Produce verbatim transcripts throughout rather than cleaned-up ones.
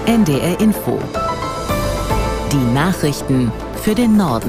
N D R Info. Die Nachrichten für den Norden.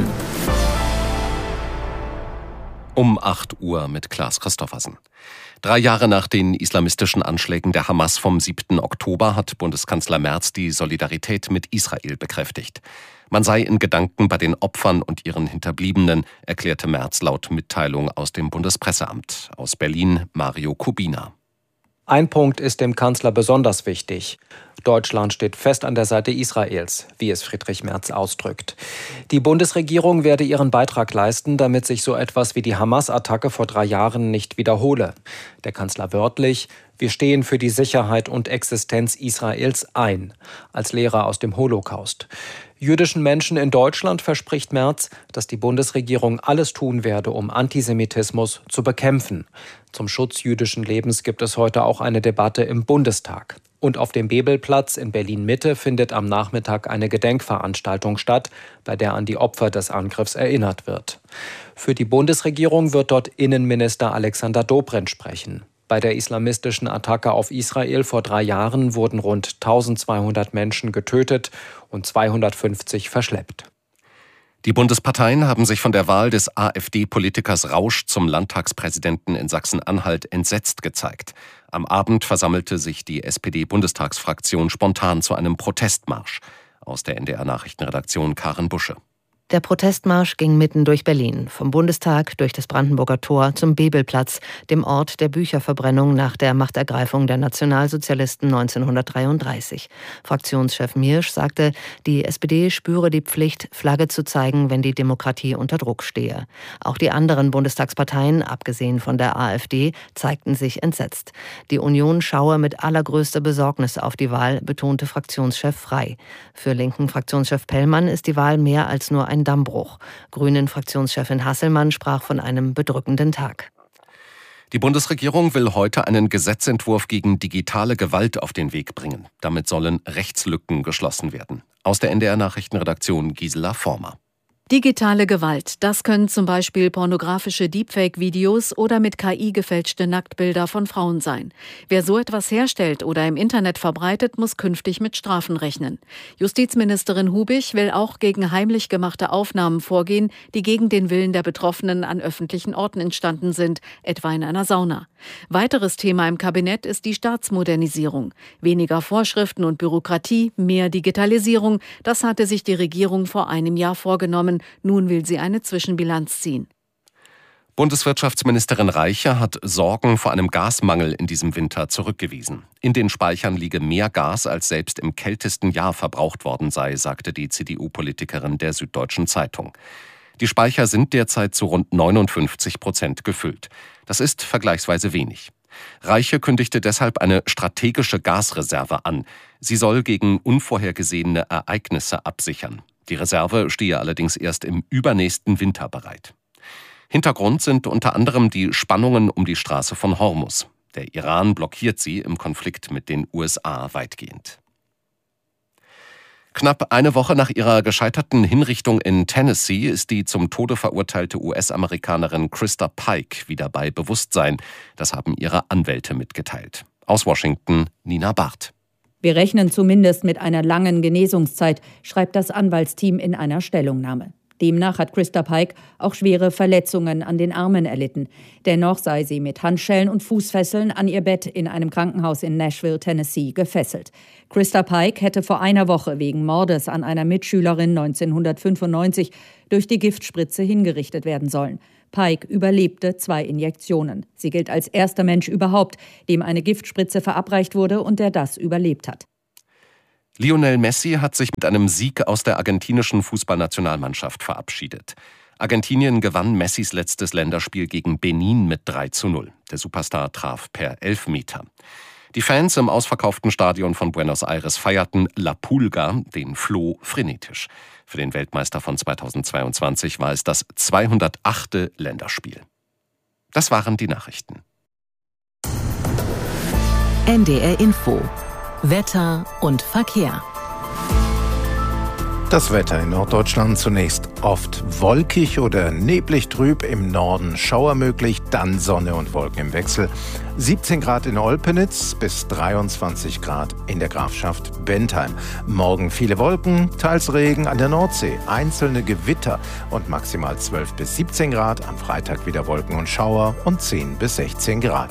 Um acht Uhr mit Klaas Christoffersen. Drei Jahre nach den islamistischen Anschlägen der Hamas vom siebten Oktober hat Bundeskanzler Merz die Solidarität mit Israel bekräftigt. Man sei in Gedanken bei den Opfern und ihren Hinterbliebenen, erklärte Merz laut Mitteilung aus dem Bundespresseamt. Aus Berlin Mario Kubina. Ein Punkt ist dem Kanzler besonders wichtig. Deutschland steht fest an der Seite Israels, wie es Friedrich Merz ausdrückt. Die Bundesregierung werde ihren Beitrag leisten, damit sich so etwas wie die Hamas-Attacke vor drei Jahren nicht wiederhole. Der Kanzler wörtlich: Wir stehen für die Sicherheit und Existenz Israels ein, als Lehrer aus dem Holocaust. Jüdischen Menschen in Deutschland verspricht Merz, dass die Bundesregierung alles tun werde, um Antisemitismus zu bekämpfen. Zum Schutz jüdischen Lebens gibt es heute auch eine Debatte im Bundestag. Und auf dem Bebelplatz in Berlin-Mitte findet am Nachmittag eine Gedenkveranstaltung statt, bei der an die Opfer des Angriffs erinnert wird. Für die Bundesregierung wird dort Innenminister Alexander Dobrindt sprechen. Bei der islamistischen Attacke auf Israel vor drei Jahren wurden rund eintausendzweihundert Menschen getötet und zweihundertfünfzig verschleppt. Die Bundesparteien haben sich von der Wahl des AfD-Politikers Rausch zum Landtagspräsidenten in Sachsen-Anhalt entsetzt gezeigt. Am Abend versammelte sich die S P D-Bundestagsfraktion spontan zu einem Protestmarsch. Aus der N D R-Nachrichtenredaktion Karin Busche. Der Protestmarsch ging mitten durch Berlin, vom Bundestag durch das Brandenburger Tor zum Bebelplatz, dem Ort der Bücherverbrennung nach der Machtergreifung der Nationalsozialisten neunzehnhundertdreiunddreißig. Fraktionschef Miersch sagte, die S P D spüre die Pflicht, Flagge zu zeigen, wenn die Demokratie unter Druck stehe. Auch die anderen Bundestagsparteien, abgesehen von der AfD, zeigten sich entsetzt. Die Union schaue mit allergrößter Besorgnis auf die Wahl, betonte Fraktionschef Frey. Für linken Fraktionschef Pellmann ist die Wahl mehr als nur ein Ein Dammbruch. Grünen-Fraktionschefin Hasselmann sprach von einem bedrückenden Tag. Die Bundesregierung will heute einen Gesetzentwurf gegen digitale Gewalt auf den Weg bringen. Damit sollen Rechtslücken geschlossen werden. Aus der N D R-Nachrichtenredaktion Gisela Former. Digitale Gewalt, das können zum Beispiel pornografische Deepfake-Videos oder mit K I gefälschte Nacktbilder von Frauen sein. Wer so etwas herstellt oder im Internet verbreitet, muss künftig mit Strafen rechnen. Justizministerin Hubich will auch gegen heimlich gemachte Aufnahmen vorgehen, die gegen den Willen der Betroffenen an öffentlichen Orten entstanden sind, etwa in einer Sauna. Weiteres Thema im Kabinett ist die Staatsmodernisierung. Weniger Vorschriften und Bürokratie, mehr Digitalisierung, das hatte sich die Regierung vor einem Jahr vorgenommen. Nun will sie eine Zwischenbilanz ziehen. Bundeswirtschaftsministerin Reiche hat Sorgen vor einem Gasmangel in diesem Winter zurückgewiesen. In den Speichern liege mehr Gas, als selbst im kältesten Jahr verbraucht worden sei, sagte die C D U-Politikerin der Süddeutschen Zeitung. Die Speicher sind derzeit zu rund neunundfünfzig Prozent gefüllt. Das ist vergleichsweise wenig. Reiche kündigte deshalb eine strategische Gasreserve an. Sie soll gegen unvorhergesehene Ereignisse absichern. Die Reserve stehe allerdings erst im übernächsten Winter bereit. Hintergrund sind unter anderem die Spannungen um die Straße von Hormuz. Der Iran blockiert sie im Konflikt mit den U S A weitgehend. Knapp eine Woche nach ihrer gescheiterten Hinrichtung in Tennessee ist die zum Tode verurteilte U S-Amerikanerin Krista Pike wieder bei Bewusstsein. Das haben ihre Anwälte mitgeteilt. Aus Washington Nina Barth. Wir rechnen zumindest mit einer langen Genesungszeit, schreibt das Anwaltsteam in einer Stellungnahme. Demnach hat Krista Pike auch schwere Verletzungen an den Armen erlitten. Dennoch sei sie mit Handschellen und Fußfesseln an ihr Bett in einem Krankenhaus in Nashville, Tennessee, gefesselt. Krista Pike hätte vor einer Woche wegen Mordes an einer Mitschülerin neunzehnhundertfünfundneunzig durch die Giftspritze hingerichtet werden sollen. Pike überlebte zwei Injektionen. Sie gilt als erster Mensch überhaupt, dem eine Giftspritze verabreicht wurde und der das überlebt hat. Lionel Messi hat sich mit einem Sieg aus der argentinischen Fußballnationalmannschaft verabschiedet. Argentinien gewann Messis letztes Länderspiel gegen Benin mit drei zu null. Der Superstar traf per Elfmeter. Die Fans im ausverkauften Stadion von Buenos Aires feierten La Pulga, den Floh, frenetisch. Für den Weltmeister von zweitausendzweiundzwanzig war es das zweihundertachte Länderspiel. Das waren die Nachrichten. N D R Info. Wetter und Verkehr. Das Wetter in Norddeutschland zunächst oft wolkig oder neblig trüb, im Norden Schauer möglich, dann Sonne und Wolken im Wechsel. siebzehn Grad in Olpenitz bis dreiundzwanzig Grad in der Grafschaft Bentheim. Morgen viele Wolken, teils Regen an der Nordsee, einzelne Gewitter und maximal zwölf bis siebzehn Grad. Am Freitag wieder Wolken und Schauer und zehn bis sechzehn Grad.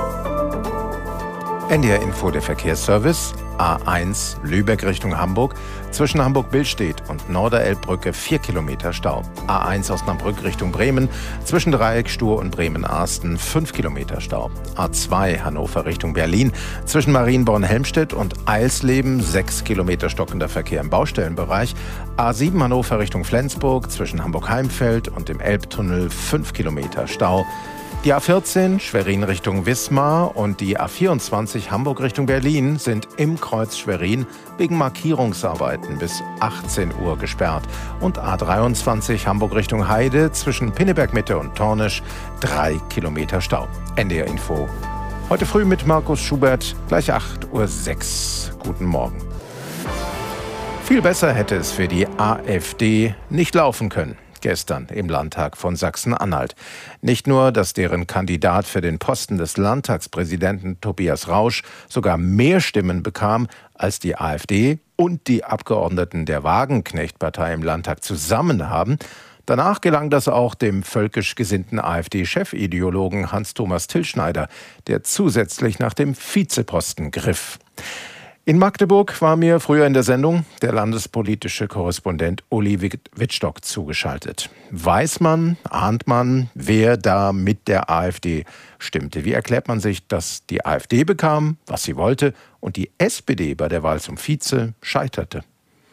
N D R-Info, der Verkehrsservice. A eins Lübeck Richtung Hamburg. Zwischen Hamburg-Billstedt und Norderelbbrücke vier Kilometer Stau. A eins Osnabrück Richtung Bremen. Zwischen Dreieck, Stur und Bremen-Arsten fünf Kilometer Stau. A zwei Hannover Richtung Berlin. Zwischen Marienborn-Helmstedt und Eisleben sechs Kilometer stockender Verkehr im Baustellenbereich. A sieben Hannover Richtung Flensburg. Zwischen Hamburg-Heimfeld und dem Elbtunnel fünf Kilometer Stau. Die A vierzehn Schwerin Richtung Wismar und die A vierundzwanzig Hamburg Richtung Berlin sind im Kreuz Schwerin wegen Markierungsarbeiten bis achtzehn Uhr gesperrt. Und A dreiundzwanzig Hamburg Richtung Heide zwischen Pinneberg-Mitte und Tornisch drei Kilometer Stau. N D R-Info. Heute früh mit Markus Schubert, gleich acht Uhr sechs. Guten Morgen. Viel besser hätte es für die AfD nicht laufen können. Gestern im Landtag von Sachsen-Anhalt. Nicht nur, dass deren Kandidat für den Posten des Landtagspräsidenten Tobias Rausch sogar mehr Stimmen bekam als die AfD und die Abgeordneten der Wagenknecht-Partei im Landtag zusammen haben. Danach gelang das auch dem völkisch gesinnten AfD-Chefideologen Hans-Thomas Tillschneider, der zusätzlich nach dem Vizeposten griff. In Magdeburg war mir früher in der Sendung der landespolitische Korrespondent Uli Wittstock zugeschaltet. Weiß man, ahnt man, wer da mit der AfD stimmte? Wie erklärt man sich, dass die AfD bekam, was sie wollte, und die S P D bei der Wahl zum Vize scheiterte?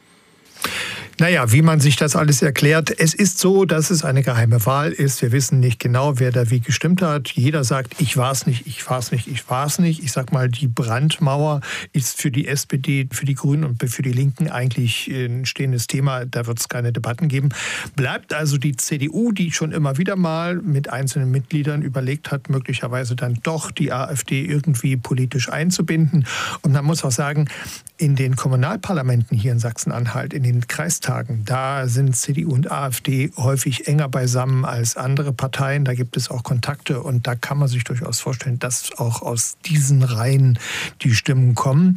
Naja, wie man sich das alles erklärt. Es ist so, dass es eine geheime Wahl ist. Wir wissen nicht genau, wer da wie gestimmt hat. Jeder sagt, ich war's nicht, ich war's nicht, ich war's nicht. Ich sag mal, die Brandmauer ist für die S P D, für die Grünen und für die Linken eigentlich ein stehendes Thema. Da wird es keine Debatten geben. Bleibt also die C D U, die schon immer wieder mal mit einzelnen Mitgliedern überlegt hat, möglicherweise dann doch die AfD irgendwie politisch einzubinden. Und man muss auch sagen, in den Kommunalparlamenten hier in Sachsen-Anhalt, in den Kreistagen, da sind C D U und AfD häufig enger beisammen als andere Parteien. Da gibt es auch Kontakte und da kann man sich durchaus vorstellen, dass auch aus diesen Reihen die Stimmen kommen.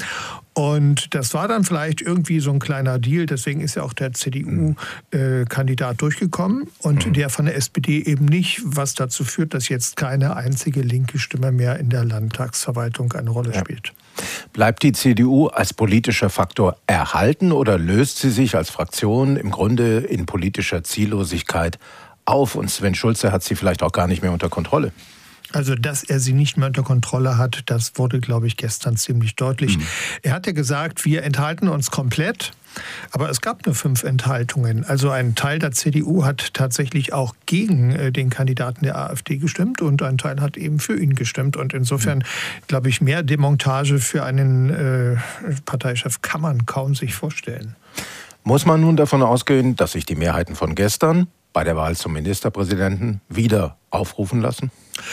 Und das war dann vielleicht irgendwie so ein kleiner Deal. Deswegen ist ja auch der C D U-Kandidat äh, durchgekommen und mhm. der von der S P D eben nicht, was dazu führt, dass jetzt keine einzige linke Stimme mehr in der Landtagsverwaltung eine Rolle ja. spielt. Bleibt die C D U als politischer Faktor erhalten oder löst sie sich als Fraktion im Grunde in politischer Ziellosigkeit auf? Und Sven Schulze hat sie vielleicht auch gar nicht mehr unter Kontrolle. Also, dass er sie nicht mehr unter Kontrolle hat, das wurde, glaube ich, gestern ziemlich deutlich. Mhm. Er hat ja gesagt, wir enthalten uns komplett. Aber es gab nur fünf Enthaltungen. Also ein Teil der C D U hat tatsächlich auch gegen den Kandidaten der AfD gestimmt und ein Teil hat eben für ihn gestimmt. Und insofern, glaube ich, mehr Demontage für einen äh, Parteichef kann man kaum sich vorstellen. Muss man nun davon ausgehen, dass sich die Mehrheiten von gestern bei der Wahl zum Ministerpräsidenten wieder aufrufen lassen?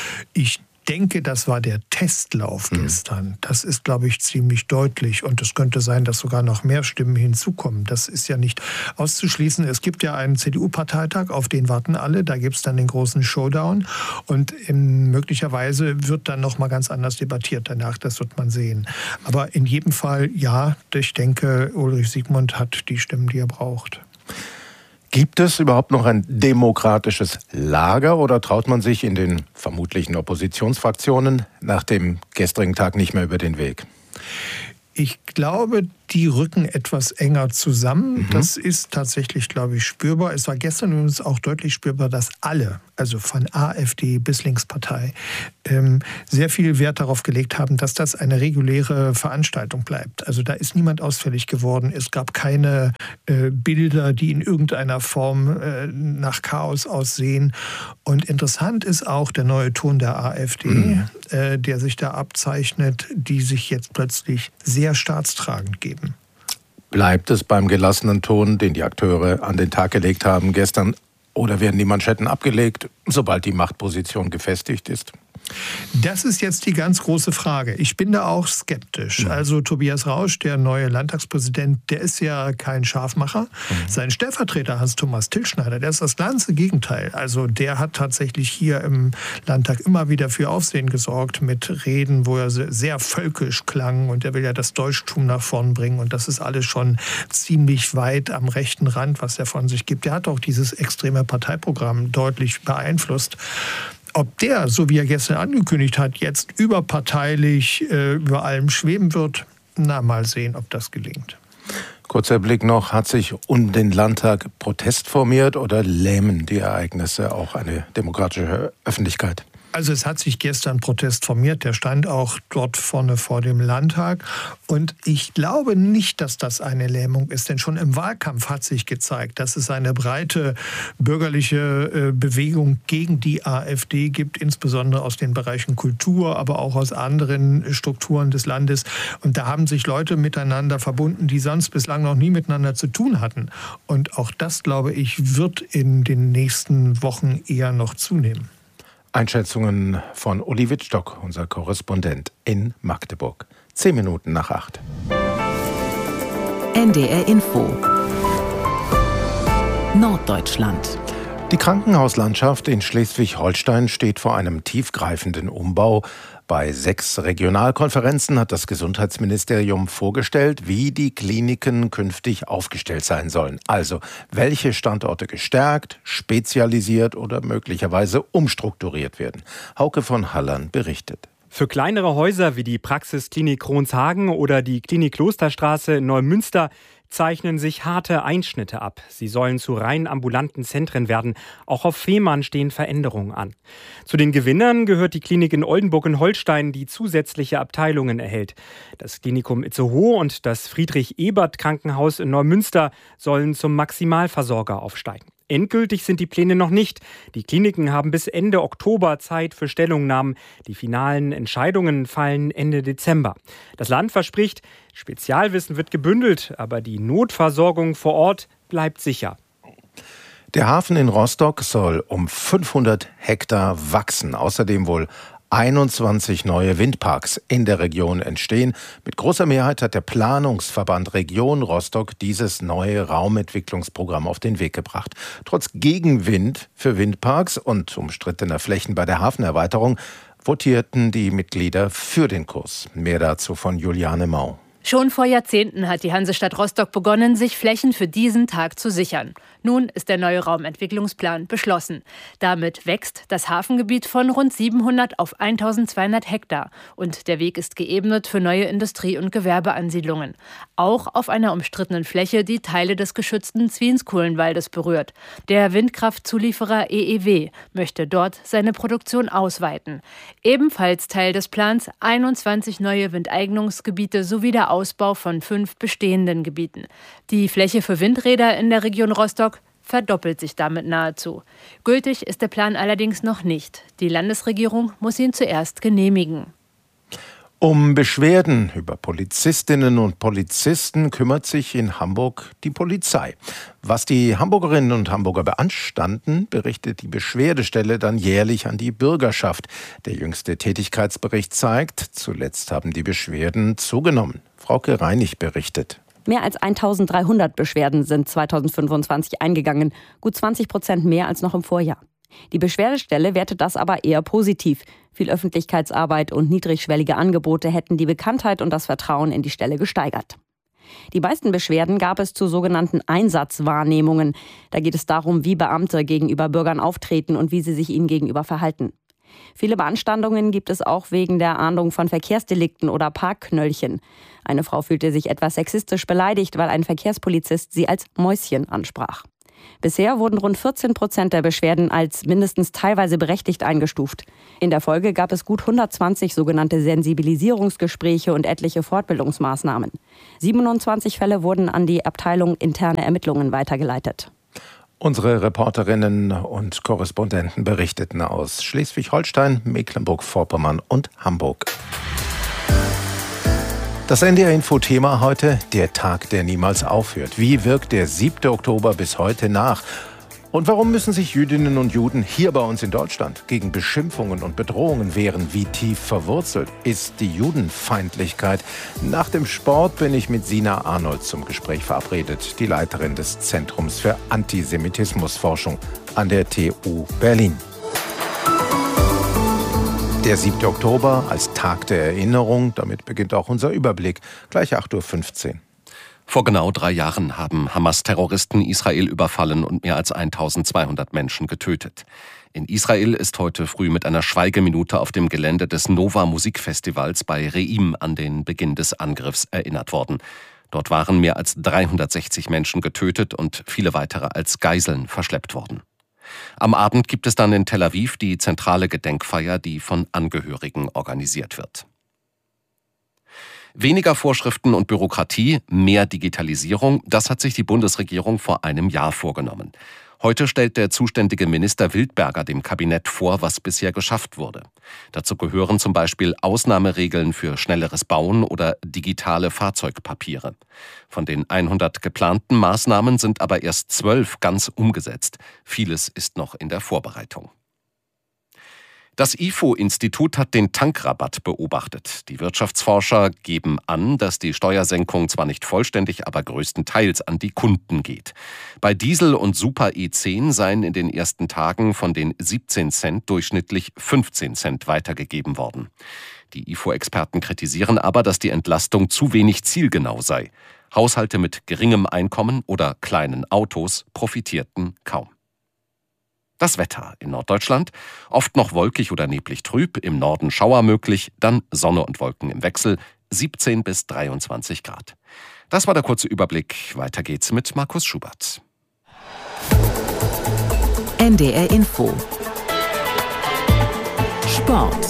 Ich denke, das war der Testlauf mhm. gestern. Das ist, glaube ich, ziemlich deutlich. Und es könnte sein, dass sogar noch mehr Stimmen hinzukommen. Das ist ja nicht auszuschließen. Es gibt ja einen C D U-Parteitag, auf den warten alle. Da gibt es dann den großen Showdown. Und in, möglicherweise wird dann noch mal ganz anders debattiert danach. Das wird man sehen. Aber in jedem Fall, ja, ich denke, Ulrich Siegmund hat die Stimmen, die er braucht. Gibt es überhaupt noch ein demokratisches Lager oder traut man sich in den vermutlichen Oppositionsfraktionen nach dem gestrigen Tag nicht mehr über den Weg? Ich glaube, die rücken etwas enger zusammen. Mhm. Das ist tatsächlich, glaube ich, spürbar. Es war gestern übrigens auch deutlich spürbar, dass alle, also von AfD bis Linkspartei, ähm, sehr viel Wert darauf gelegt haben, dass das eine reguläre Veranstaltung bleibt. Also da ist niemand ausfällig geworden. Es gab keine äh, Bilder, die in irgendeiner Form äh, nach Chaos aussehen. Und interessant ist auch der neue Ton der AfD, mhm. äh, der sich da abzeichnet, die sich jetzt plötzlich sehr staatstragend geben. Bleibt es beim gelassenen Ton, den die Akteure an den Tag gelegt haben gestern, oder werden die Manschetten abgelegt, sobald die Machtposition gefestigt ist? Das ist jetzt die ganz große Frage. Ich bin da auch skeptisch. Mhm. Also Tobias Rausch, der neue Landtagspräsident, der ist ja kein Scharfmacher. Mhm. Sein Stellvertreter Hans-Thomas Tilschneider, der ist das ganze Gegenteil. Also der hat tatsächlich hier im Landtag immer wieder für Aufsehen gesorgt mit Reden, wo er sehr völkisch klang, und er will ja das Deutschtum nach vorn bringen, und das ist alles schon ziemlich weit am rechten Rand, was er von sich gibt. Der hat auch dieses extreme Parteiprogramm deutlich beeinflusst. Ob der, so wie er gestern angekündigt hat, jetzt überparteilich äh, über allem schweben wird, na, mal sehen, ob das gelingt. Kurzer Blick noch, hat sich um den Landtag Protest formiert oder lähmen die Ereignisse auch eine demokratische Öffentlichkeit? Also es hat sich gestern Protest formiert, der stand auch dort vorne vor dem Landtag. Und ich glaube nicht, dass das eine Lähmung ist, denn schon im Wahlkampf hat sich gezeigt, dass es eine breite bürgerliche Bewegung gegen die AfD gibt, insbesondere aus den Bereichen Kultur, aber auch aus anderen Strukturen des Landes. Und da haben sich Leute miteinander verbunden, die sonst bislang noch nie miteinander zu tun hatten. Und auch das, glaube ich, wird in den nächsten Wochen eher noch zunehmen. Einschätzungen von Uli Wittstock, unser Korrespondent in Magdeburg. Zehn Minuten nach acht. N D R Info Norddeutschland. Die Krankenhauslandschaft in Schleswig-Holstein steht vor einem tiefgreifenden Umbau. Bei sechs Regionalkonferenzen hat das Gesundheitsministerium vorgestellt, wie die Kliniken künftig aufgestellt sein sollen. Also welche Standorte gestärkt, spezialisiert oder möglicherweise umstrukturiert werden. Hauke von Hallern berichtet. Für kleinere Häuser wie die Praxisklinik Kronshagen oder die Klinik Klosterstraße in Neumünster zeichnen sich harte Einschnitte ab. Sie sollen zu rein ambulanten Zentren werden. Auch auf Fehmarn stehen Veränderungen an. Zu den Gewinnern gehört die Klinik in Oldenburg in Holstein, die zusätzliche Abteilungen erhält. Das Klinikum Itzehoe und das Friedrich-Ebert-Krankenhaus in Neumünster sollen zum Maximalversorger aufsteigen. Endgültig sind die Pläne noch nicht. Die Kliniken haben bis Ende Oktober Zeit für Stellungnahmen. Die finalen Entscheidungen fallen Ende Dezember. Das Land verspricht, Spezialwissen wird gebündelt, aber die Notversorgung vor Ort bleibt sicher. Der Hafen in Rostock soll um fünfhundert Hektar wachsen. Außerdem wohl einundzwanzig neue Windparks in der Region entstehen. Mit großer Mehrheit hat der Planungsverband Region Rostock dieses neue Raumentwicklungsprogramm auf den Weg gebracht. Trotz Gegenwind für Windparks und umstrittener Flächen bei der Hafenerweiterung votierten die Mitglieder für den Kurs. Mehr dazu von Juliane Mau. Schon vor Jahrzehnten hat die Hansestadt Rostock begonnen, sich Flächen für diesen Tag zu sichern. Nun ist der neue Raumentwicklungsplan beschlossen. Damit wächst das Hafengebiet von rund siebenhundert auf eintausendzweihundert Hektar. Und der Weg ist geebnet für neue Industrie- und Gewerbeansiedlungen. Auch auf einer umstrittenen Fläche, die Teile des geschützten Zwienskohlenwaldes berührt. Der Windkraftzulieferer E E W möchte dort seine Produktion ausweiten. Ebenfalls Teil des Plans einundzwanzig neue Windeignungsgebiete sowie der Ausbau von fünf bestehenden Gebieten. Die Fläche für Windräder in der Region Rostock verdoppelt sich damit nahezu. Gültig ist der Plan allerdings noch nicht. Die Landesregierung muss ihn zuerst genehmigen. Um Beschwerden über Polizistinnen und Polizisten kümmert sich in Hamburg die Polizei. Was die Hamburgerinnen und Hamburger beanstanden, berichtet die Beschwerdestelle dann jährlich an die Bürgerschaft. Der jüngste Tätigkeitsbericht zeigt, zuletzt haben die Beschwerden zugenommen. Frauke Reinig berichtet. Mehr als eintausenddreihundert Beschwerden sind zweitausendfünfundzwanzig eingegangen, gut zwanzig Prozent mehr als noch im Vorjahr. Die Beschwerdestelle wertet das aber eher positiv. Viel Öffentlichkeitsarbeit und niedrigschwellige Angebote hätten die Bekanntheit und das Vertrauen in die Stelle gesteigert. Die meisten Beschwerden gab es zu sogenannten Einsatzwahrnehmungen. Da geht es darum, wie Beamte gegenüber Bürgern auftreten und wie sie sich ihnen gegenüber verhalten. Viele Beanstandungen gibt es auch wegen der Ahndung von Verkehrsdelikten oder Parkknöllchen. Eine Frau fühlte sich etwas sexistisch beleidigt, weil ein Verkehrspolizist sie als Mäuschen ansprach. Bisher wurden rund vierzehn Prozent der Beschwerden als mindestens teilweise berechtigt eingestuft. In der Folge gab es gut hundertzwanzig sogenannte Sensibilisierungsgespräche und etliche Fortbildungsmaßnahmen. siebenundzwanzig Fälle wurden an die Abteilung interne Ermittlungen weitergeleitet. Unsere Reporterinnen und Korrespondenten berichteten aus Schleswig-Holstein, Mecklenburg-Vorpommern und Hamburg. Das N D R-Info-Thema heute, der Tag, der niemals aufhört. Wie wirkt der siebte Oktober bis heute nach? Und warum müssen sich Jüdinnen und Juden hier bei uns in Deutschland gegen Beschimpfungen und Bedrohungen wehren? Wie tief verwurzelt ist die Judenfeindlichkeit? Nach dem Sport bin ich mit Sina Arnold zum Gespräch verabredet, die Leiterin des Zentrums für Antisemitismusforschung an der T U Berlin. Der siebte Oktober als Tag der Erinnerung, damit beginnt auch unser Überblick. Gleich acht Uhr fünfzehn. Vor genau drei Jahren haben Hamas-Terroristen Israel überfallen und mehr als eintausendzweihundert Menschen getötet. In Israel ist heute früh mit einer Schweigeminute auf dem Gelände des Nova Musikfestivals bei Reim an den Beginn des Angriffs erinnert worden. Dort waren mehr als dreihundertsechzig Menschen getötet und viele weitere als Geiseln verschleppt worden. Am Abend gibt es dann in Tel Aviv die zentrale Gedenkfeier, die von Angehörigen organisiert wird. Weniger Vorschriften und Bürokratie, mehr Digitalisierung, das hat sich die Bundesregierung vor einem Jahr vorgenommen. Heute stellt der zuständige Minister Wildberger dem Kabinett vor, was bisher geschafft wurde. Dazu gehören zum Beispiel Ausnahmeregeln für schnelleres Bauen oder digitale Fahrzeugpapiere. Von den hundert geplanten Maßnahmen sind aber erst zwölf ganz umgesetzt. Vieles ist noch in der Vorbereitung. Das I F O-Institut hat den Tankrabatt beobachtet. Die Wirtschaftsforscher geben an, dass die Steuersenkung zwar nicht vollständig, aber größtenteils an die Kunden geht. Bei Diesel und Super E zehn seien in den ersten Tagen von den siebzehn Cent durchschnittlich fünfzehn Cent weitergegeben worden. Die I F O-Experten kritisieren aber, dass die Entlastung zu wenig zielgenau sei. Haushalte mit geringem Einkommen oder kleinen Autos profitierten kaum. Das Wetter in Norddeutschland, oft noch wolkig oder neblig trüb, im Norden Schauer möglich, dann Sonne und Wolken im Wechsel, siebzehn bis dreiundzwanzig Grad. Das war der kurze Überblick. Weiter geht's mit Markus Schubert. N D R Info. Sport.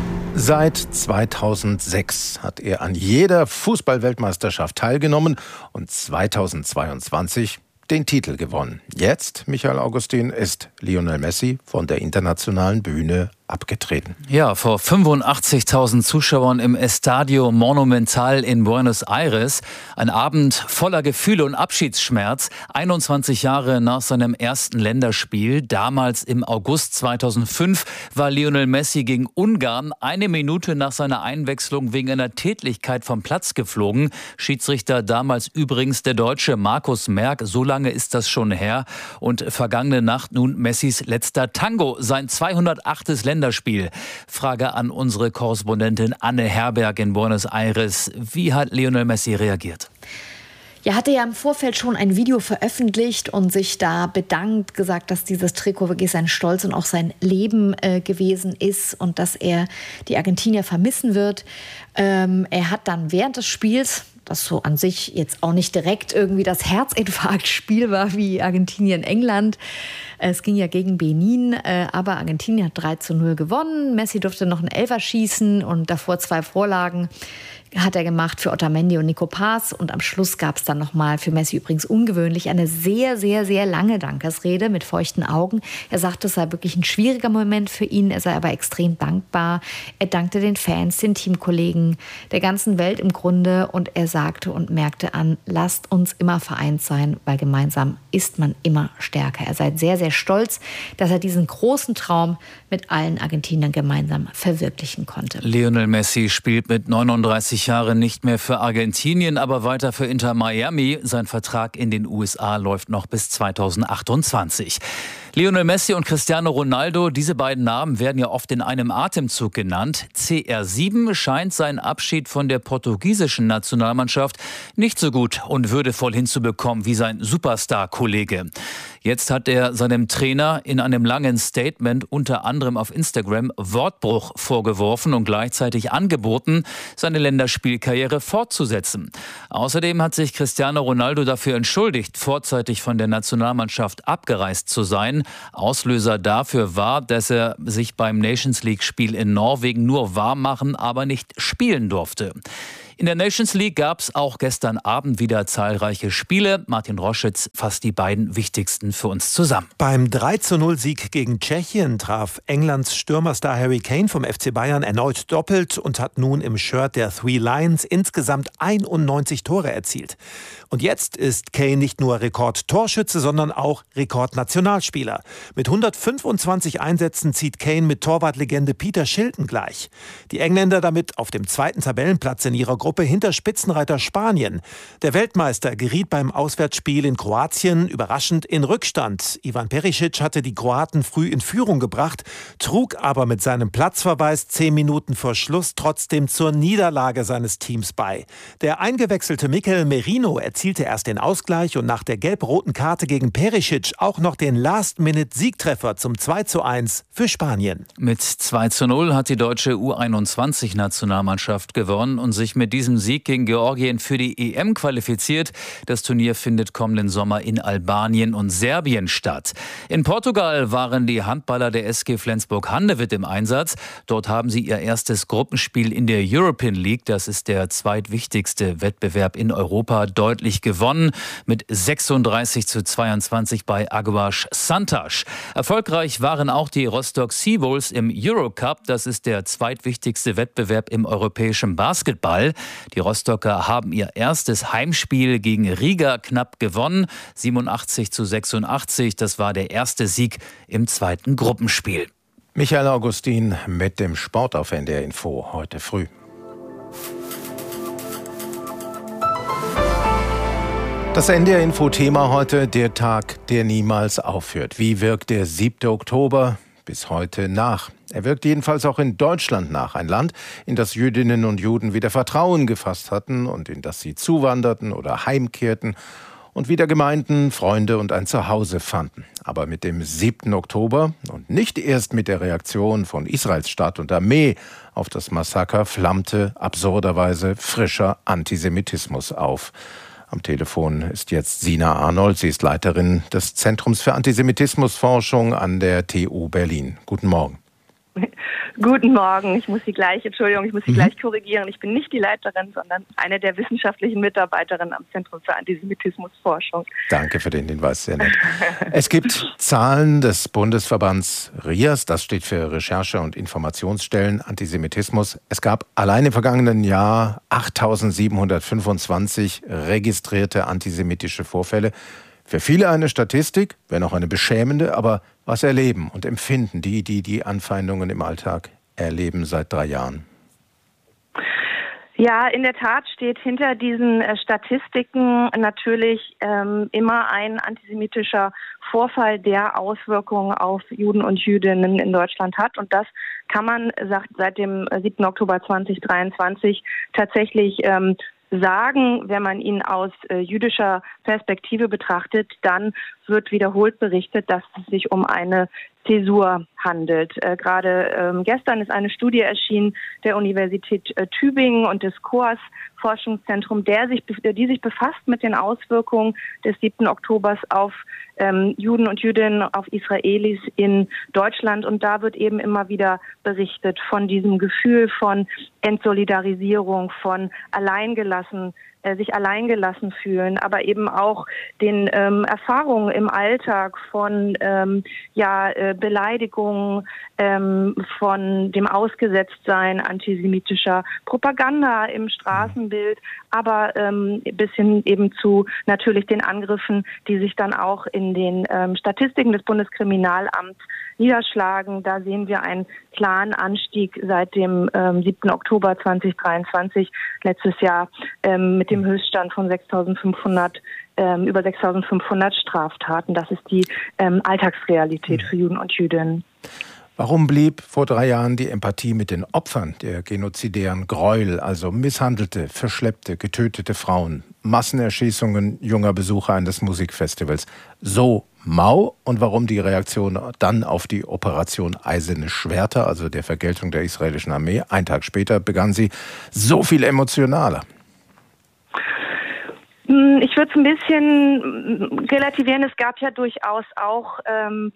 Seit zweitausendsechs hat er an jeder Fußball-Weltmeisterschaft teilgenommen und zweitausendzweiundzwanzig den Titel gewonnen. Jetzt, Michael Augustin, ist Lionel Messi von der internationalen Bühne abgetreten. Ja, vor fünfundachtzigtausend Zuschauern im Estadio Monumental in Buenos Aires. Ein Abend voller Gefühle und Abschiedsschmerz. einundzwanzig Jahre nach seinem ersten Länderspiel, damals im August zweitausendfünf, war Lionel Messi gegen Ungarn eine Minute nach seiner Einwechslung wegen einer Tätlichkeit vom Platz geflogen. Schiedsrichter damals übrigens der Deutsche Markus Merck. So lange ist das schon her. Und vergangene Nacht nun Messis letzter Tango, sein zweihundertachtes Länderspiel. Länderspiel. Frage an unsere Korrespondentin Anne Herberg in Buenos Aires. Wie hat Lionel Messi reagiert? Ja, hatte ja im Vorfeld schon ein Video veröffentlicht und sich da bedankt, gesagt, dass dieses Trikot wirklich sein Stolz und auch sein Leben äh, gewesen ist und dass er die Argentinier vermissen wird. Ähm, er hat dann während des Spiels, das so an sich jetzt auch nicht direkt irgendwie das Herzinfarktspiel war wie Argentinien-England. Es ging ja gegen Benin, aber Argentinien hat drei zu null gewonnen. Messi durfte noch einen Elfer schießen und davor zwei Vorlagen hat er gemacht für Otamendi und Nico Paz. Und am Schluss gab es dann nochmal, für Messi übrigens ungewöhnlich, eine sehr, sehr, sehr lange Dankesrede mit feuchten Augen. Er sagte, es sei wirklich ein schwieriger Moment für ihn, er sei aber extrem dankbar. Er dankte den Fans, den Teamkollegen, der ganzen Welt im Grunde. Und er sagte und merkte an, lasst uns immer vereint sein, weil gemeinsam ist man immer stärker. Er sei sehr, sehr stolz, dass er diesen großen Traum mit allen Argentiniern gemeinsam verwirklichen konnte. Lionel Messi spielt mit neununddreißig Jahren nicht mehr für Argentinien, aber weiter für Inter Miami. Sein Vertrag in den U S A läuft noch bis zweitausendachtundzwanzig. Lionel Messi und Cristiano Ronaldo, diese beiden Namen werden ja oft in einem Atemzug genannt. C R sieben scheint seinen Abschied von der portugiesischen Nationalmannschaft nicht so gut und würdevoll hinzubekommen wie sein Superstar-Kollege. Jetzt hat er seinem Trainer in einem langen Statement unter anderem auf Instagram Wortbruch vorgeworfen und gleichzeitig angeboten, seine Länderspielkarriere fortzusetzen. Außerdem hat sich Cristiano Ronaldo dafür entschuldigt, vorzeitig von der Nationalmannschaft abgereist zu sein. Auslöser dafür war, dass er sich beim Nations League-Spiel in Norwegen nur warm machen, aber nicht spielen durfte. In der Nations League gab es auch gestern Abend wieder zahlreiche Spiele. Martin Roschitz fasst die beiden wichtigsten für uns zusammen. Beim drei zu null Sieg gegen Tschechien traf Englands Stürmerstar Harry Kane vom F C Bayern erneut doppelt und hat nun im Shirt der Three Lions insgesamt einundneunzig Tore erzielt. Und jetzt ist Kane nicht nur Rekordtorschütze, sondern auch Rekordnationalspieler. Mit hundertfünfundzwanzig Einsätzen zieht Kane mit Torwartlegende Peter Shilton gleich. Die Engländer damit auf dem zweiten Tabellenplatz in ihrer Gruppe hinter Spitzenreiter Spanien. Der Weltmeister geriet beim Auswärtsspiel in Kroatien überraschend in Rückstand. Ivan Perisic hatte die Kroaten früh in Führung gebracht, trug aber mit seinem Platzverweis zehn Minuten vor Schluss trotzdem zur Niederlage seines Teams bei. Der eingewechselte Mikel Merino erzielte erst den Ausgleich und nach der gelb-roten Karte gegen Perisic auch noch den Last-Minute-Siegtreffer zum zwei zu eins für Spanien. Mit zwei zu null hat die deutsche U einundzwanzig-Nationalmannschaft gewonnen und sich mit diesem Sieg gegen Georgien für die E M qualifiziert. Das Turnier findet kommenden Sommer in Albanien und Serbien statt. In Portugal waren die Handballer der S G Flensburg-Handewitt im Einsatz. Dort haben sie ihr erstes Gruppenspiel in der European League, das ist der zweitwichtigste Wettbewerb in Europa, deutlich gewonnen mit sechsunddreißig zu zweiundzwanzig bei Aguas Santas. Erfolgreich waren auch die Rostock Seawolves im Eurocup. Das ist der zweitwichtigste Wettbewerb im europäischen Basketball. Die Rostocker haben ihr erstes Heimspiel gegen Riga knapp gewonnen. siebenundachtzig zu sechsundachtzig. Das war der erste Sieg im zweiten Gruppenspiel. Michael Augustin mit dem Sport auf N D R Info heute früh. Das N D R Info-Thema heute, der Tag, der niemals aufhört. Wie wirkt der siebte Oktober bis heute nach? Er wirkt jedenfalls auch in Deutschland nach. Ein Land, in das Jüdinnen und Juden wieder Vertrauen gefasst hatten und in das sie zuwanderten oder heimkehrten und wieder Gemeinden, Freunde und ein Zuhause fanden. Aber mit dem siebten Oktober und nicht erst mit der Reaktion von Israels Staat und Armee auf das Massaker flammte absurderweise frischer Antisemitismus auf. Am Telefon ist jetzt Sina Arnold. Sie ist Leiterin des Zentrums für Antisemitismusforschung an der T U Berlin. Guten Morgen. Guten Morgen. Ich muss Sie gleich, Entschuldigung, ich muss Sie mhm. gleich korrigieren. Ich bin nicht die Leiterin, sondern eine der wissenschaftlichen Mitarbeiterinnen am Zentrum für Antisemitismusforschung. Danke für den Hinweis, sehr nett. Es gibt Zahlen des Bundesverbands R I A S, das steht für Recherche- und Informationsstellen Antisemitismus. Es gab allein im vergangenen Jahr achttausendsiebenhundertfünfundzwanzig registrierte antisemitische Vorfälle. Für viele eine Statistik, wenn auch eine beschämende, aber was erleben und empfinden die, die die Anfeindungen im Alltag erleben seit drei Jahren? Ja, in der Tat steht hinter diesen äh, Statistiken natürlich ähm, immer ein antisemitischer Vorfall, der Auswirkungen auf Juden und Jüdinnen in Deutschland hat. Und das kann man sagt, seit dem siebten Oktober zweitausenddreiundzwanzig tatsächlich ähm, sagen, wenn man ihn aus äh, jüdischer Perspektive betrachtet, dann wird wiederholt berichtet, dass es sich um eine Zäsur handelt. Äh, gerade ähm, gestern ist eine Studie erschienen der Universität äh, Tübingen und des C O A S-Forschungszentrum, der sich, die sich befasst mit den Auswirkungen des siebten Oktobers auf ähm, Juden und Jüdinnen, auf Israelis in Deutschland. Und da wird eben immer wieder berichtet von diesem Gefühl von Entsolidarisierung, von alleingelassen, äh, sich alleingelassen fühlen, aber eben auch den ähm, Erfahrungen im Alltag von ähm, ja, äh, Beleidigungen, ähm, von dem Ausgesetztsein antisemitischer Propaganda im Straßenbild, aber ähm, bis hin eben zu natürlich den Angriffen, die sich dann auch in den ähm, Statistiken des Bundeskriminalamts niederschlagen. Da sehen wir einen klaren Anstieg seit dem ähm, siebten Oktober zweitausenddreiundzwanzig, letztes Jahr ähm, mit dem Höchststand von sechstausendfünfhundert, ähm, über sechstausendfünfhundert Straftaten. Das ist die ähm, Alltagsrealität für Juden und Jüdinnen. Warum blieb vor drei Jahren die Empathie mit den Opfern der genozidären Gräuel, also misshandelte, verschleppte, getötete Frauen, Massenerschießungen junger Besucher eines Musikfestivals, so mau? Und warum die Reaktion dann auf die Operation Eiserne Schwerter, also der Vergeltung der israelischen Armee, einen Tag später begann sie, so viel emotionaler? Ich würde es ein bisschen relativieren. Es gab ja durchaus auch ähm,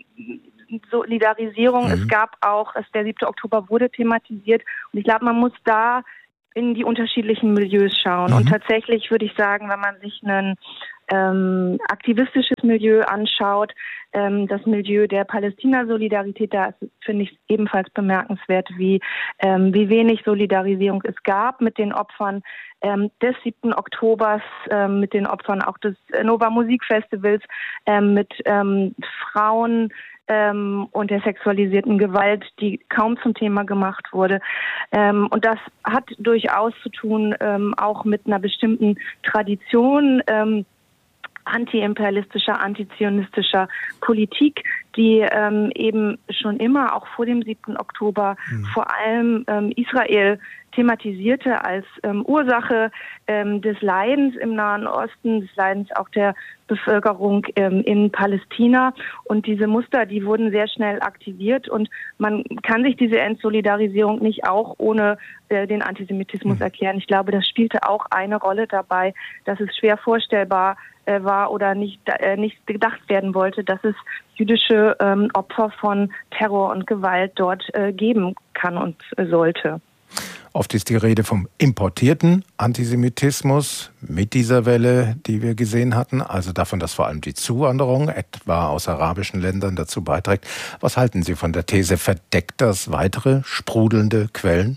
Solidarisierung. Mhm. Es gab auch, der siebte Oktober wurde thematisiert. Und ich glaube, man muss da in die unterschiedlichen Milieus schauen. Mhm. Und tatsächlich würde ich sagen, wenn man sich ein ähm, aktivistisches Milieu anschaut, ähm, das Milieu der Palästina-Solidarität, da finde ich ebenfalls bemerkenswert, wie, ähm, wie wenig Solidarisierung es gab mit den Opfern ähm, des siebten Oktobers, ähm, mit den Opfern auch des Nova Musikfestivals, ähm, mit ähm, Frauen, Ähm, und der sexualisierten Gewalt, die kaum zum Thema gemacht wurde. Ähm, und das hat durchaus zu tun ähm, auch mit einer bestimmten Tradition ähm, antiimperialistischer, antizionistischer Politik, die ähm, eben schon immer, auch vor dem siebten Oktober, mhm. vor allem ähm, Israel thematisierte als ähm, Ursache ähm, des Leidens im Nahen Osten, des Leidens auch der Bevölkerung ähm, in Palästina. Und diese Muster, die wurden sehr schnell aktiviert und man kann sich diese Entsolidarisierung nicht auch ohne äh, den Antisemitismus mhm. erklären. Ich glaube, das spielte auch eine Rolle dabei, dass es schwer vorstellbar äh, war oder nicht, äh, nicht gedacht werden wollte, dass es jüdische ähm, Opfer von Terror und Gewalt dort äh, geben kann und äh, sollte. Oft ist die Rede vom importierten Antisemitismus mit dieser Welle, die wir gesehen hatten, also davon, dass vor allem die Zuwanderung, etwa aus arabischen Ländern, dazu beiträgt. Was halten Sie von der These, verdeckt das weitere sprudelnde Quellen?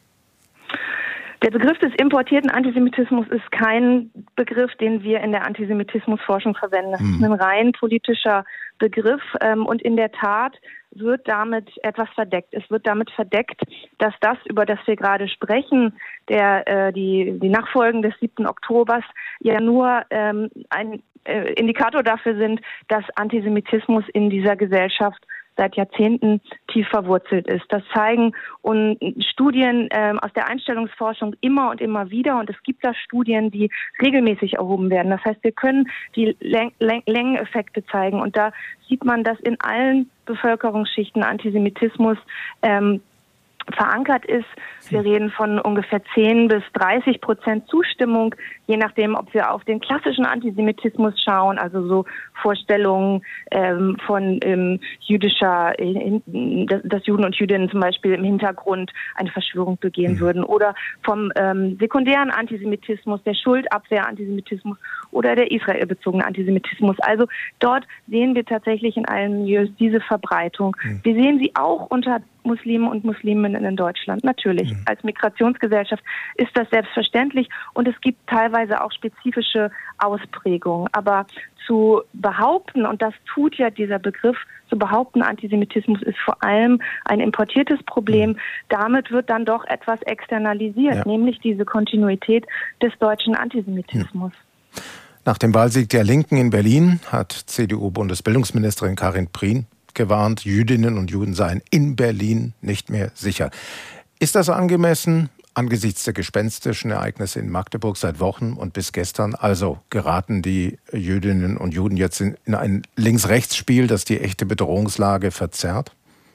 Der Begriff des importierten Antisemitismus ist kein Begriff, den wir in der Antisemitismusforschung verwenden. Das ist ein rein politischer Begriff und in der Tat wird damit etwas verdeckt. Es wird damit verdeckt, dass das, über das wir gerade sprechen, der, äh, die, die Nachfolgen des siebten Oktobers, ja nur ähm, ein äh, Indikator dafür sind, dass Antisemitismus in dieser Gesellschaft seit Jahrzehnten tief verwurzelt ist. Das zeigen und Studien äh, aus der Einstellungsforschung immer und immer wieder. Und es gibt da Studien, die regelmäßig erhoben werden. Das heißt, wir können die Läng- Läng- Längeneffekte zeigen. Und da sieht man, dass in allen Bevölkerungsschichten Antisemitismus ähm, verankert ist. Wir reden von ungefähr zehn bis dreißig Prozent Zustimmung, je nachdem, ob wir auf den klassischen Antisemitismus schauen, also so Vorstellungen ähm, von ähm, jüdischer, äh, dass Juden und Jüdinnen zum Beispiel im Hintergrund eine Verschwörung begehen mhm. würden, oder vom ähm, sekundären Antisemitismus, der Schuldabwehr-Antisemitismus oder der israelbezogene Antisemitismus. Also dort sehen wir tatsächlich in allen Milieus diese Verbreitung. Mhm. Wir sehen sie auch unter Muslime und Musliminnen in Deutschland. Natürlich, mhm. als Migrationsgesellschaft ist das selbstverständlich und es gibt teilweise auch spezifische Ausprägungen. Aber zu behaupten, und das tut ja dieser Begriff, zu behaupten, Antisemitismus ist vor allem ein importiertes Problem, mhm. damit wird dann doch etwas externalisiert, ja. nämlich diese Kontinuität des deutschen Antisemitismus. Mhm. Nach dem Wahlsieg der Linken in Berlin hat C D U-Bundesbildungsministerin Karin Prien gewarnt, Jüdinnen und Juden seien in Berlin nicht mehr sicher. Ist das angemessen angesichts der gespenstischen Ereignisse in Magdeburg seit Wochen und bis gestern? Also geraten die Jüdinnen und Juden jetzt in, in ein Links-Rechts-Spiel, das die echte Bedrohungslage verzerrt?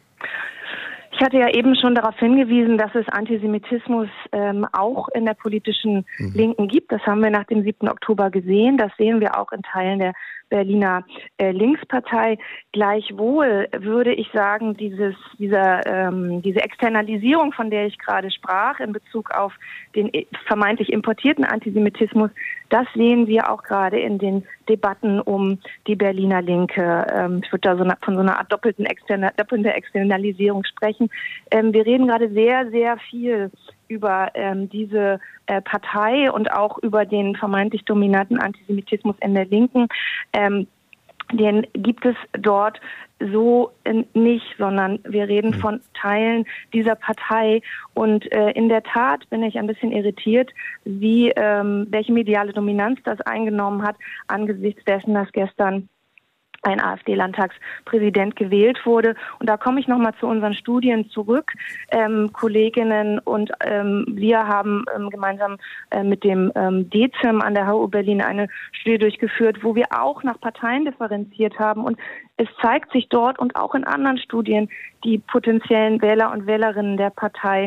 Ich hatte ja eben schon darauf hingewiesen, dass es Antisemitismus ähm, auch in der politischen mhm. Linken gibt. Das haben wir nach dem siebten Oktober gesehen. Das sehen wir auch in Teilen der Berliner äh, Linkspartei. Gleichwohl würde ich sagen, dieses, dieser, ähm, diese Externalisierung, von der ich gerade sprach, in Bezug auf den vermeintlich importierten Antisemitismus, das sehen wir auch gerade in den Debatten um die Berliner Linke. Ähm, ich würde da so eine, von so einer Art doppelten Externa- doppelter Externalisierung sprechen. Ähm, wir reden gerade sehr, sehr viel über ähm, diese äh, Partei und auch über den vermeintlich dominanten Antisemitismus in der Linken. Ähm, den gibt es dort so äh, nicht, sondern wir reden von Teilen dieser Partei. Und äh, in der Tat bin ich ein bisschen irritiert, wie ähm, welche mediale Dominanz das eingenommen hat, angesichts dessen, dass gestern ein AfD-Landtagspräsident gewählt wurde. Und da komme ich nochmal zu unseren Studien zurück. Ähm, Kolleginnen und ähm, wir haben ähm, gemeinsam äh, mit dem ähm, D Z I M an der H U Berlin eine Studie durchgeführt, wo wir auch nach Parteien differenziert haben. Und es zeigt sich dort und auch in anderen Studien, die potenziellen Wähler und Wählerinnen der Partei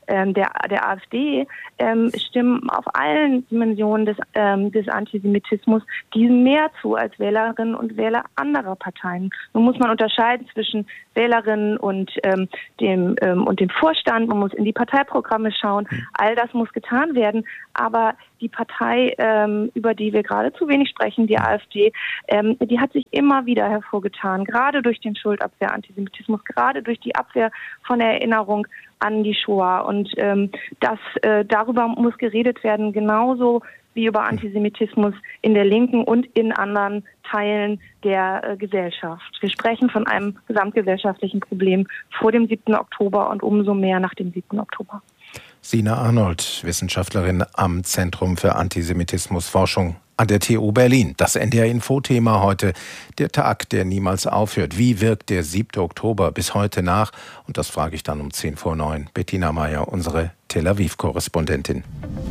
ähm, der, der AfD ähm, stimmen auf allen Dimensionen des, ähm, des Antisemitismus diesen mehr zu als Wählerinnen und Wähler anderer Parteien. Nun muss man unterscheiden zwischen Wählerinnen und, ähm, dem, ähm, und dem Vorstand. Man muss in die Parteiprogramme schauen. All das muss getan werden. Aber die Partei, ähm, über die wir gerade zu wenig sprechen, die AfD, ähm, die hat sich immer wieder hervorgetan, gerade durch den Schuldabwehr-Antisemitismus, gerade durch die Abwehr von der Erinnerung an die Shoah. Und ähm, das, äh, darüber muss geredet werden, genauso wie über Antisemitismus in der Linken und in anderen Teilen der äh, Gesellschaft. Wir sprechen von einem gesamtgesellschaftlichen Problem vor dem siebten Oktober und umso mehr nach dem siebten Oktober. Sina Arnold, Wissenschaftlerin am Zentrum für Antisemitismusforschung an der T U Berlin. Das N D R-Info-Thema heute, der Tag, der niemals aufhört. Wie wirkt der siebte Oktober bis heute nach? Und das frage ich dann um zehn vor neun. Bettina Meyer, unsere Tel Aviv-Korrespondentin.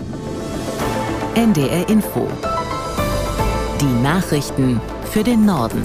N D R-Info. Die Nachrichten für den Norden.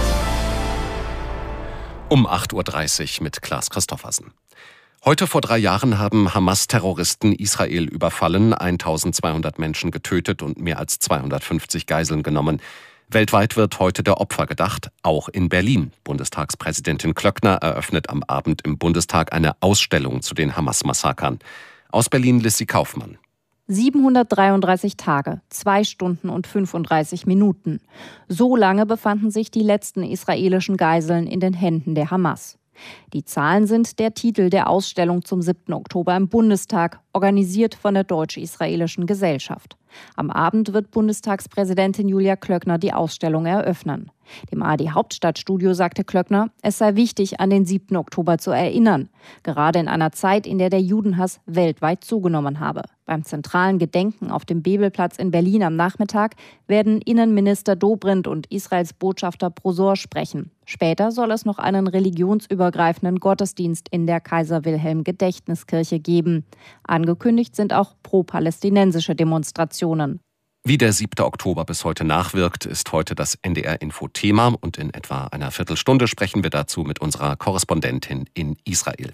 Um acht Uhr dreißig mit Klaas Christoffersen. Heute vor drei Jahren haben Hamas-Terroristen Israel überfallen, eintausendzweihundert Menschen getötet und mehr als zweihundertfünfzig Geiseln genommen. Weltweit wird heute der Opfer gedacht, auch in Berlin. Bundestagspräsidentin Klöckner eröffnet am Abend im Bundestag eine Ausstellung zu den Hamas-Massakern. Aus Berlin Lissy Kaufmann. siebenhundertdreiunddreißig Tage, zwei Stunden und fünfunddreißig Minuten. So lange befanden sich die letzten israelischen Geiseln in den Händen der Hamas. Die Zahlen sind der Titel der Ausstellung zum siebten Oktober im Bundestag, organisiert von der Deutsch-Israelischen Gesellschaft. Am Abend wird Bundestagspräsidentin Julia Klöckner die Ausstellung eröffnen. Dem A R D-Hauptstadtstudio sagte Klöckner, es sei wichtig, an den siebten Oktober zu erinnern, gerade in einer Zeit, in der der Judenhass weltweit zugenommen habe. Beim zentralen Gedenken auf dem Bebelplatz in Berlin am Nachmittag werden Innenminister Dobrindt und Israels Botschafter Brosor sprechen. Später soll es noch einen religionsübergreifenden Gottesdienst in der Kaiser-Wilhelm-Gedächtniskirche geben. Angekündigt sind auch pro-palästinensische Demonstrationen. Wie der siebte Oktober bis heute nachwirkt, ist heute das N D R-Info-Thema und in etwa einer Viertelstunde sprechen wir dazu mit unserer Korrespondentin in Israel.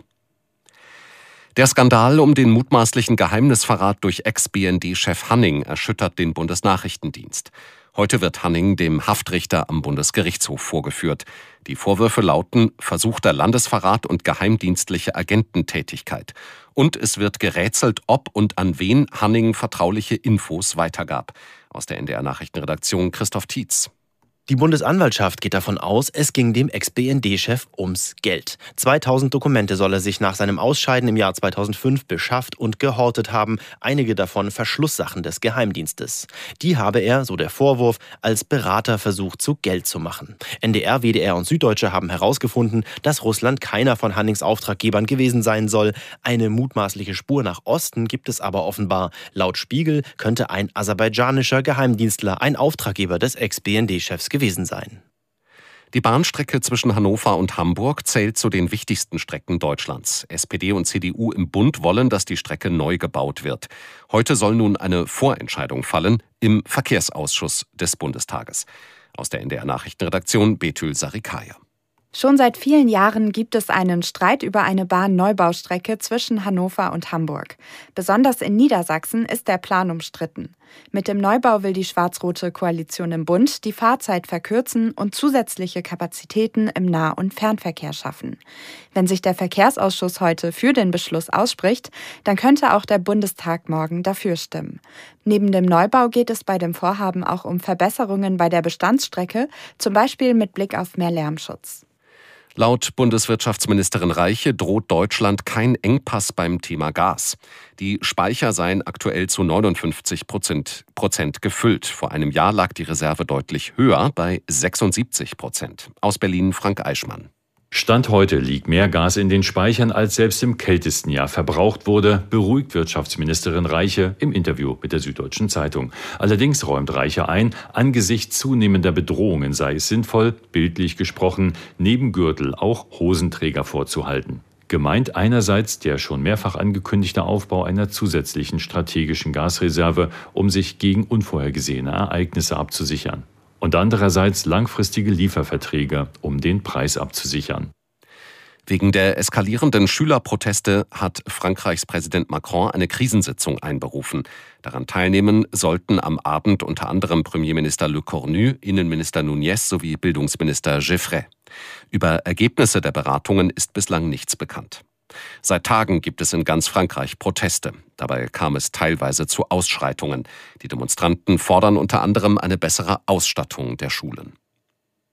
Der Skandal um den mutmaßlichen Geheimnisverrat durch Ex-B N D-Chef Hanning erschüttert den Bundesnachrichtendienst. Heute wird Hanning dem Haftrichter am Bundesgerichtshof vorgeführt. Die Vorwürfe lauten versuchter Landesverrat und geheimdienstliche Agententätigkeit. Und es wird gerätselt, ob und an wen Hanning vertrauliche Infos weitergab. Aus der N D R-Nachrichtenredaktion Christoph Tietz. Die Bundesanwaltschaft geht davon aus, es ging dem Ex-B N D-Chef ums Geld. zweitausend Dokumente soll er sich nach seinem Ausscheiden im Jahr zweitausendfünf beschafft und gehortet haben, einige davon Verschlusssachen des Geheimdienstes. Die habe er, so der Vorwurf, als Berater versucht, zu Geld zu machen. N D R, W D R und Süddeutsche haben herausgefunden, dass Russland keiner von Hannings Auftraggebern gewesen sein soll. Eine mutmaßliche Spur nach Osten gibt es aber offenbar. Laut Spiegel könnte ein aserbaidschanischer Geheimdienstler ein Auftraggeber des Ex-B N D-Chefs gewesen sein. Die Bahnstrecke zwischen Hannover und Hamburg zählt zu den wichtigsten Strecken Deutschlands. S P D und C D U im Bund wollen, dass die Strecke neu gebaut wird. Heute soll nun eine Vorentscheidung fallen im Verkehrsausschuss des Bundestages. Aus der N D R-Nachrichtenredaktion Betül Sarikaya. Schon seit vielen Jahren gibt es einen Streit über eine Bahnneubau-Strecke zwischen Hannover und Hamburg. Besonders in Niedersachsen ist der Plan umstritten. Mit dem Neubau will die schwarz-rote Koalition im Bund die Fahrzeit verkürzen und zusätzliche Kapazitäten im Nah- und Fernverkehr schaffen. Wenn sich der Verkehrsausschuss heute für den Beschluss ausspricht, dann könnte auch der Bundestag morgen dafür stimmen. Neben dem Neubau geht es bei dem Vorhaben auch um Verbesserungen bei der Bestandsstrecke, zum Beispiel mit Blick auf mehr Lärmschutz. Laut Bundeswirtschaftsministerin Reiche droht Deutschland kein Engpass beim Thema Gas. Die Speicher seien aktuell zu neunundfünfzig Prozent gefüllt. Vor einem Jahr lag die Reserve deutlich höher, bei sechsundsiebzig Prozent. Aus Berlin Frank Eichmann. Stand heute liegt mehr Gas in den Speichern, als selbst im kältesten Jahr verbraucht wurde, beruhigt Wirtschaftsministerin Reiche im Interview mit der Süddeutschen Zeitung. Allerdings räumt Reiche ein, angesichts zunehmender Bedrohungen sei es sinnvoll, bildlich gesprochen, neben Gürtel auch Hosenträger vorzuhalten. Gemeint einerseits der schon mehrfach angekündigte Aufbau einer zusätzlichen strategischen Gasreserve, um sich gegen unvorhergesehene Ereignisse abzusichern. Und andererseits langfristige Lieferverträge, um den Preis abzusichern. Wegen der eskalierenden Schülerproteste hat Frankreichs Präsident Macron eine Krisensitzung einberufen. Daran teilnehmen sollten am Abend unter anderem Premierminister Le Cornu, Innenminister Nunez sowie Bildungsminister Geffray. Über Ergebnisse der Beratungen ist bislang nichts bekannt. Seit Tagen gibt es in ganz Frankreich Proteste. Dabei kam es teilweise zu Ausschreitungen. Die Demonstranten fordern unter anderem eine bessere Ausstattung der Schulen.